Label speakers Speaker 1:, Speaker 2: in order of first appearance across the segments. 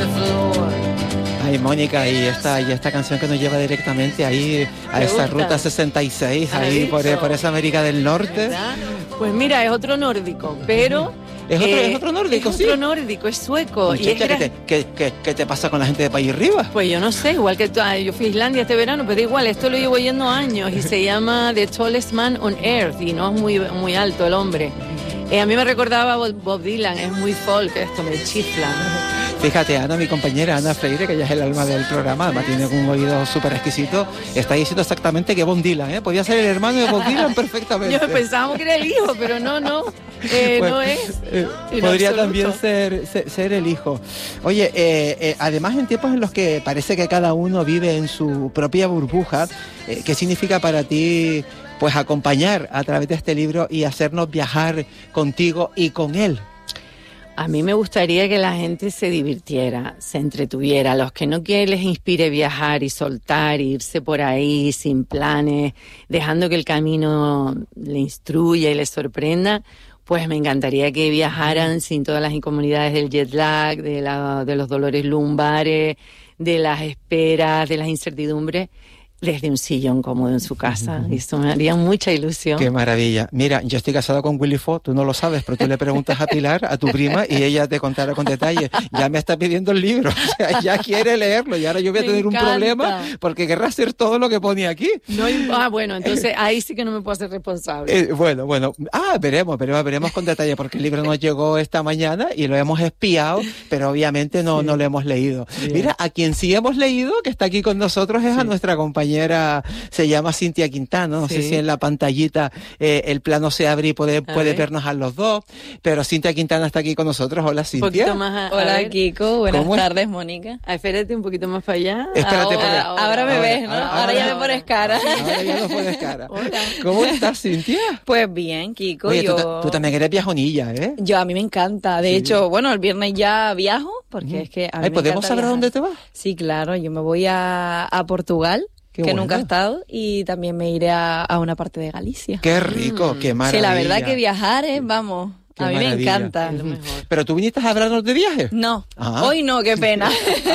Speaker 1: Ay, Mónica, y esta canción que nos lleva directamente ahí a esa ruta 66, ahí por esa América del Norte.
Speaker 2: ¿Verdad? Pues mira, es otro nórdico, pero...
Speaker 1: Es otro nórdico, sí.
Speaker 2: Es otro nórdico, es sueco.
Speaker 1: Muchacha,
Speaker 2: y es
Speaker 1: ¿qué te pasa con la gente de País Arriba?
Speaker 2: Pues yo no sé, igual que tú, yo fui a Islandia este verano, pero igual, esto lo llevo yendo años y se llama The Tallest Man on Earth y no es muy alto el hombre. A mí me recordaba Bob Dylan, es muy folk, esto me chifla.
Speaker 1: Fíjate, Ana, mi compañera Ana Freire, que ya es el alma del programa, además tiene un oído súper exquisito, está diciendo exactamente que Bob Dylan, podía ser el hermano de Bob Dylan perfectamente.
Speaker 2: Yo pensábamos que era el hijo, pero no, pues, no es.
Speaker 1: Podría
Speaker 2: absoluto.
Speaker 1: también ser el hijo. Oye, además en tiempos en los que parece que cada uno vive en su propia burbuja, ¿qué significa para ti pues acompañar a través de este libro y hacernos viajar contigo y con él?
Speaker 2: A mí me gustaría que la gente se divirtiera, se entretuviera. A los que no quieren les inspire viajar y soltar, irse por ahí sin planes, dejando que el camino le instruya y le sorprenda, pues me encantaría que viajaran sin todas las incomodidades del jet lag, de los dolores lumbares, de las esperas, de las incertidumbres, desde un sillón cómodo en su casa. Y eso me haría mucha ilusión.
Speaker 1: Qué maravilla. Mira, yo estoy casado con Willy Fogg, tú no lo sabes, pero tú le preguntas a Pilar, a tu prima, y ella te contará con detalle. Ya me está pidiendo el libro, o sea, ya quiere leerlo, y ahora yo voy a tener un problema porque querrá hacer todo lo que pone aquí.
Speaker 2: Bueno, entonces ahí sí que no me puedo hacer responsable.
Speaker 1: Bueno. Veremos con detalle, porque el libro nos llegó esta mañana y lo hemos espiado, pero obviamente no lo hemos leído. Bien. Mira, a quien sí hemos leído, que está aquí con nosotros, es a nuestra compañera, se llama Cintia Quintana, no sé si en la pantallita el plano se abre y puede vernos a los dos, pero Cintia Quintana está aquí con nosotros. Hola, Cintia.
Speaker 3: Hola, Kiko, buenas tardes, Mónica.
Speaker 2: Espérate un poquito más para allá.
Speaker 1: Espérate,
Speaker 3: ahora me ves, ¿no? Ahora ya me pones cara.
Speaker 1: Ahora ya no pones cara. Hola. ¿Cómo estás, Cintia?
Speaker 3: Pues bien, Kiko.
Speaker 1: Oye, tú también eres viajonilla, ¿eh?
Speaker 3: A mí me encanta. De hecho, bueno, el viernes ya viajo, porque es que a mí me
Speaker 1: ¿podemos saber a dónde te vas?
Speaker 3: Sí, claro, yo me voy a Portugal. Que nunca he estado, y también me iré a una parte de Galicia.
Speaker 1: ¡Qué rico! ¡Qué maravilla!
Speaker 3: Sí, la verdad que viajar vamos, a mí me encanta.
Speaker 1: ¿Pero tú viniste a hablarnos de viajes?
Speaker 3: No, hoy no, qué pena.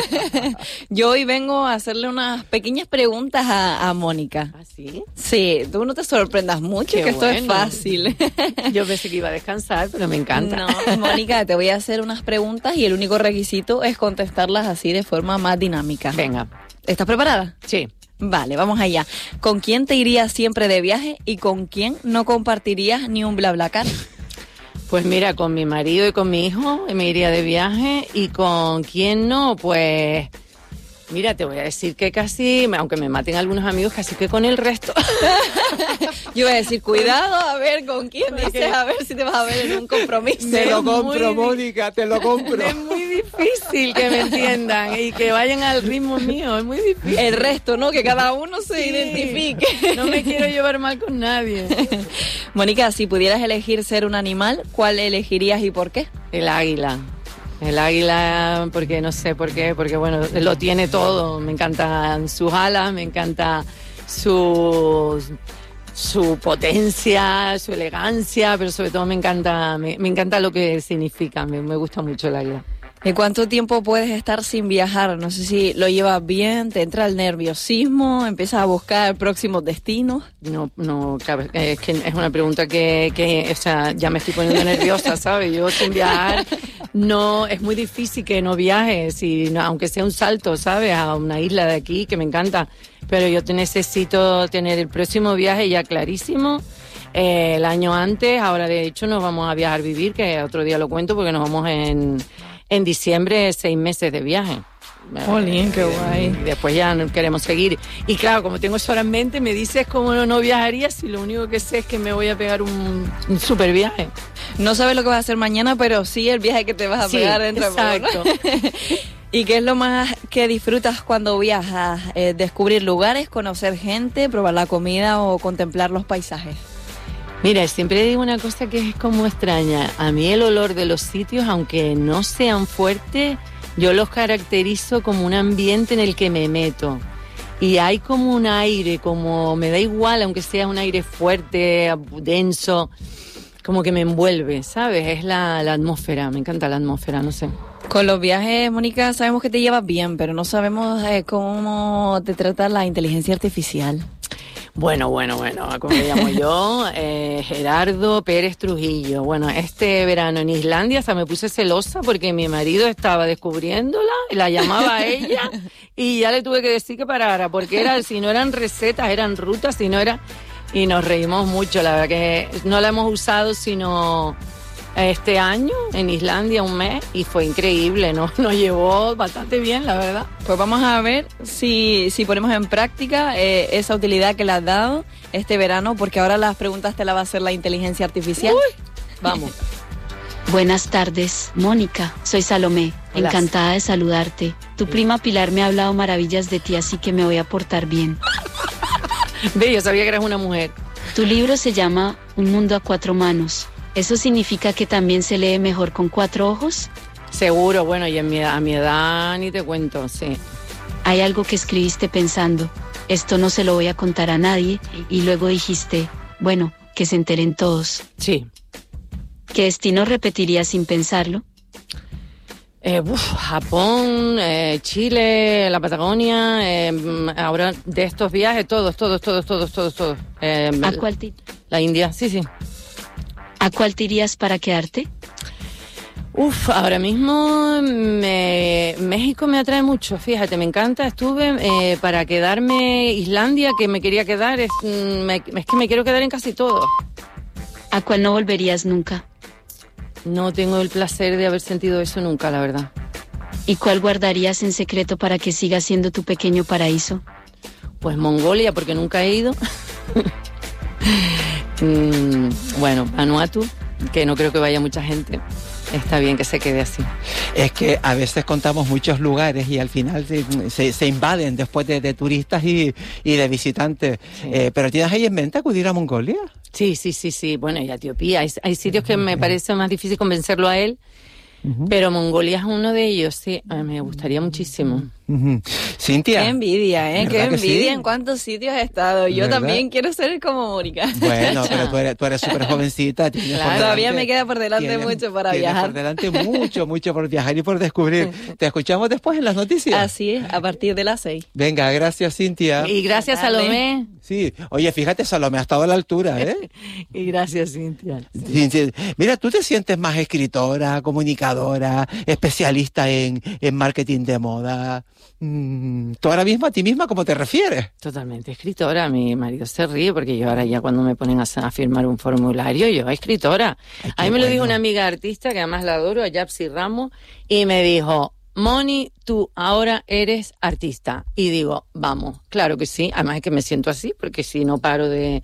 Speaker 3: Yo hoy vengo a hacerle unas pequeñas preguntas a Mónica.
Speaker 2: ¿Ah, sí?
Speaker 3: Sí, tú no te sorprendas mucho, que esto es fácil.
Speaker 2: Yo pensé que iba a descansar, pero me encanta.
Speaker 3: No, Mónica, te voy a hacer unas preguntas y el único requisito es contestarlas así de forma más dinámica.
Speaker 2: Venga.
Speaker 3: ¿Estás preparada?
Speaker 2: Sí.
Speaker 3: Vale, vamos allá. ¿Con quién te irías siempre de viaje y con quién no compartirías ni un BlaBlaCar?
Speaker 2: Pues mira, con mi marido y con mi hijo me iría de viaje, y con quién no, pues... Mira, te voy a decir que casi, aunque me maten algunos amigos, casi que con el resto.
Speaker 3: Yo voy a decir, cuidado, a ver con quién dices, a ver si te vas a ver en un compromiso.
Speaker 1: Te lo compro, Mónica, te lo compro.
Speaker 2: Es muy difícil que me entiendan y que vayan al ritmo mío, es muy difícil.
Speaker 3: El resto, ¿no? Que cada uno se identifique.
Speaker 2: No me quiero llevar mal con nadie.
Speaker 3: Mónica, si pudieras elegir ser un animal, ¿cuál elegirías y por qué?
Speaker 2: El águila. El águila, porque no sé por qué, porque bueno, lo tiene todo. Me encantan sus alas, me encanta su potencia, su elegancia, pero sobre todo me encanta lo que significa. Me gusta mucho el águila.
Speaker 3: ¿Y cuánto tiempo puedes estar sin viajar? No sé si lo llevas bien, te entra el nerviosismo, empiezas a buscar próximos destinos.
Speaker 2: No, claro, es que es una pregunta que o sea, ya me estoy poniendo nerviosa, ¿sabes? Yo sin viajar, no, es muy difícil que no viajes, aunque sea un salto, ¿sabes? A una isla de aquí, que me encanta, pero yo necesito tener el próximo viaje ya clarísimo. El año antes, ahora de hecho nos vamos a viajar a vivir, que otro día lo cuento, porque nos vamos en diciembre, 6 meses de viaje.
Speaker 3: Jolín, qué guay.
Speaker 2: Y después ya no queremos seguir. Y claro, como tengo eso ahora en mente, me dices cómo no viajaría si lo único que sé es que me voy a pegar un super viaje.
Speaker 3: No sabes lo que vas a hacer mañana, pero sí el viaje que te vas a pegar dentro de poco, ¿no? ¿Y qué es lo más que disfrutas cuando viajas? ¿Descubrir lugares, conocer gente, probar la comida o contemplar los paisajes?
Speaker 2: Mira, siempre digo una cosa que es como extraña. A mí el olor de los sitios, aunque no sean fuertes, yo los caracterizo como un ambiente en el que me meto. Y hay como un aire, como me da igual, aunque sea un aire fuerte, denso, como que me envuelve, ¿sabes? Es la atmósfera, me encanta la atmósfera, no sé.
Speaker 3: Con los viajes, Mónica, sabemos que te llevas bien, pero no sabemos cómo te trata la inteligencia artificial.
Speaker 2: Bueno, ¿cómo me llamo yo? Gerardo Pérez Trujillo. Bueno, este verano en Islandia hasta me puse celosa porque mi marido estaba descubriéndola, la llamaba a ella y ya le tuve que decir que parara, porque si no eran recetas, eran rutas, si no era... Y nos reímos mucho, la verdad que no la hemos usado sino este año en Islandia, un mes, y fue increíble, ¿no? Nos llevó bastante bien, la verdad.
Speaker 3: Pues vamos a ver si ponemos en práctica esa utilidad que le has dado este verano, porque ahora las preguntas te las va a hacer la inteligencia artificial.
Speaker 2: Uy, vamos.
Speaker 4: Buenas tardes, Mónica. Soy Salomé.
Speaker 2: Hola.
Speaker 4: Encantada de saludarte. Tu prima Pilar me ha hablado maravillas de ti, así que me voy a portar bien.
Speaker 2: Ve, yo sabía que eras una mujer.
Speaker 4: Tu libro se llama Un mundo a cuatro manos. ¿Eso significa que también se lee mejor con cuatro ojos?
Speaker 2: Seguro, bueno, y a mi edad ni te cuento, sí.
Speaker 4: Hay algo que escribiste pensando, esto no se lo voy a contar a nadie, y luego dijiste, bueno, que se enteren todos.
Speaker 2: Sí.
Speaker 4: ¿Qué destino repetirías sin pensarlo?
Speaker 2: Japón, Chile, la Patagonia, ahora de estos viajes, todos.
Speaker 4: ¿A cuál
Speaker 2: la India, sí.
Speaker 4: ¿A cuál te irías para quedarte?
Speaker 2: Ahora mismo México me atrae mucho, fíjate, me encanta. Estuve para quedarme Islandia, que me quería quedar, es que me quiero quedar en casi todo.
Speaker 4: ¿A cuál no volverías nunca?
Speaker 2: No tengo el placer de haber sentido eso nunca, la verdad.
Speaker 4: ¿Y cuál guardarías en secreto para que siga siendo tu pequeño paraíso?
Speaker 2: Pues Mongolia, porque nunca he ido. Bueno, Vanuatu, que no creo que vaya mucha gente. Está bien que se quede así.
Speaker 1: Es que a veces contamos muchos lugares y al final se invaden después de turistas y de visitantes. Sí. ¿Pero tienes ahí en mente acudir a Mongolia?
Speaker 2: Sí. Bueno, y a Etiopía. Hay sitios que me parece más difícil convencerlo a él. Pero Mongolia es uno de ellos, sí. Me gustaría muchísimo.
Speaker 1: Cintia.
Speaker 3: Qué envidia, Qué envidia
Speaker 1: sí?
Speaker 3: En cuántos sitios he estado. Yo
Speaker 1: ¿verdad?
Speaker 3: También quiero ser como Mónica.
Speaker 1: Bueno, pero tú eres súper jovencita.
Speaker 3: Claro, todavía me queda por delante mucho para viajar.
Speaker 1: Por delante mucho por viajar y por descubrir. Te escuchamos después en las noticias.
Speaker 3: Así es, a partir de las 6.
Speaker 1: Venga, gracias, Cintia.
Speaker 2: Y gracias, Salomé.
Speaker 1: Sí, oye, fíjate, Salomé ha estado a la altura, ¿eh?
Speaker 2: Y gracias, Cintia.
Speaker 1: Sí. Mira, tú te sientes más escritora, comunicadora, especialista en marketing de moda. Tú ahora mismo a ti misma, ¿cómo te refieres?
Speaker 2: Totalmente escritora. Mi marido se ríe porque yo ahora ya cuando me ponen a firmar un formulario, yo escritora.
Speaker 1: Ay,
Speaker 2: a mí me lo dijo una amiga artista, que además la adoro, a Yapsi Ramos, y me dijo, Moni, tú ahora eres artista. Y digo, vamos, claro que sí. Además es que me siento así, porque si no paro de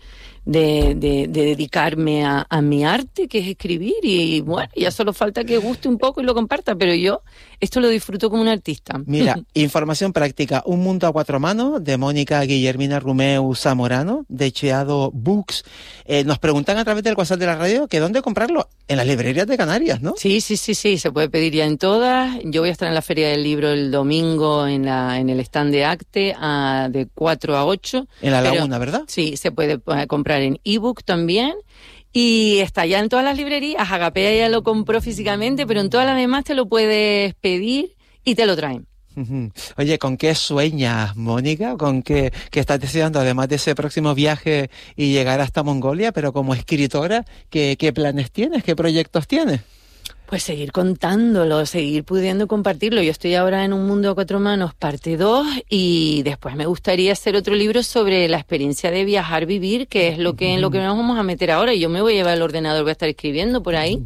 Speaker 2: dedicarme a mi arte, que es escribir, y bueno, ya solo falta que guste un poco y lo comparta, pero yo esto lo disfruto como un artista.
Speaker 1: Mira, información práctica, Un mundo a cuatro manos, de Mónica Guillermina Rumeu Zamorano, de Cheado Books. Nos preguntan a través del WhatsApp de la radio que dónde comprarlo, en las librerías de Canarias, ¿no?
Speaker 2: Sí, se puede pedir ya en todas. Yo voy a estar en la Feria del Libro el domingo en el stand de Acte de 4 a 8.
Speaker 1: En la Laguna, ¿verdad?
Speaker 2: Sí, se puede comprar en ebook también. Y está ya en todas las librerías. Agapea ya lo compró físicamente, pero en todas las demás te lo puedes pedir y te lo traen.
Speaker 1: Oye, ¿con qué sueñas, Mónica? ¿Con qué estás deseando, además de ese próximo viaje y llegar hasta Mongolia? Pero como escritora, ¿qué planes tienes? ¿Qué proyectos tienes?
Speaker 2: Pues seguir contándolo, seguir pudiendo compartirlo. Yo estoy ahora en Un mundo a cuatro manos, parte 2, y después me gustaría hacer otro libro sobre la experiencia de viajar, vivir, que es lo que nos vamos a meter ahora. Y yo me voy a llevar el ordenador, voy a estar escribiendo por ahí.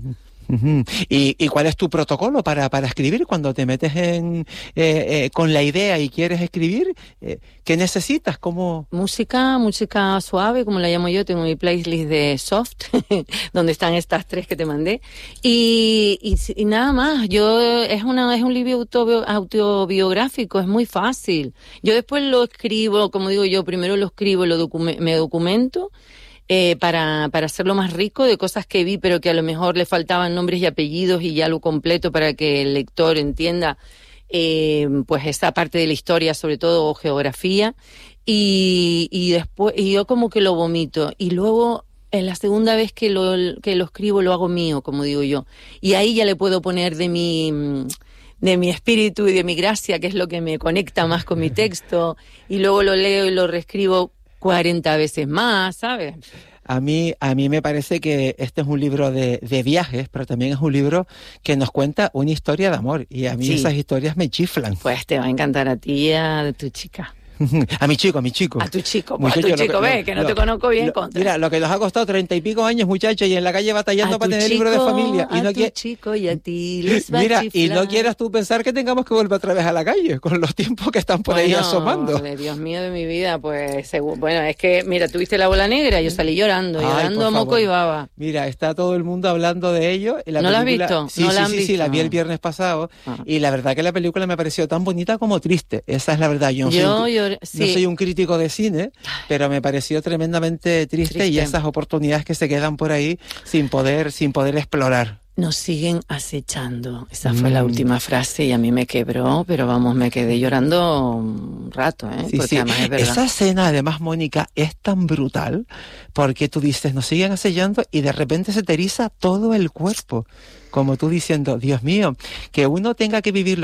Speaker 1: ¿Y cuál es tu protocolo para escribir cuando te metes con la idea y quieres escribir? ¿Qué necesitas? ¿Cómo?
Speaker 2: Música suave, como la llamo yo. Tengo mi playlist de soft, donde están estas 3 que te mandé. Y nada más. Es un libro autobiográfico, es muy fácil. Yo después lo escribo, como digo yo, primero lo escribo, me documento. Para hacerlo más rico, de cosas que vi pero que a lo mejor le faltaban nombres y apellidos, y ya lo completo para que el lector entienda pues esa parte de la historia, sobre todo, o geografía, y después yo como que lo vomito, y luego en la segunda vez que lo escribo lo hago mío, como digo yo, y ahí ya le puedo poner de mi espíritu y de mi gracia, que es lo que me conecta más con mi texto, y luego lo leo y lo reescribo 40 veces más, ¿sabes?
Speaker 1: A mí me parece que este es un libro de viajes, pero también es un libro que nos cuenta una historia de amor. Y a mí esas historias me chiflan.
Speaker 2: Pues te va a encantar a ti y a tu chica.
Speaker 1: A mi chico.
Speaker 2: A tu chico,
Speaker 1: Muchacho,
Speaker 2: ve, que no te conozco bien.
Speaker 1: Mira, lo que nos ha costado 30 y pico años, muchachos, y en la calle batallando para tener libro de familia. Y
Speaker 2: a tu chico y a ti les va a chiflar.
Speaker 1: Y no quieras tú pensar que tengamos que volver otra vez a la calle, con los tiempos que están por ahí asomando.
Speaker 2: Dios mío de mi vida, pues, bueno, es que, mira, tuviste La bola negra, yo salí llorando a moco y baba.
Speaker 1: Mira, está todo el mundo hablando de ello.
Speaker 2: ¿No la has visto?
Speaker 1: Sí, la vi el viernes pasado, y la verdad que la película me pareció tan bonita como triste. Esa es la verdad. Yo no soy un crítico de cine, pero me pareció tremendamente triste y esas oportunidades que se quedan por ahí sin poder explorar.
Speaker 2: Nos siguen acechando. Esa fue la última frase y a mí me quebró, pero vamos, me quedé llorando un rato, ¿eh? Porque además es verdad.
Speaker 1: Esa escena, además, Mónica, es tan brutal porque tú dices, nos siguen acechando y de repente se te eriza todo el cuerpo. Como tú diciendo, Dios mío, que uno tenga que vivir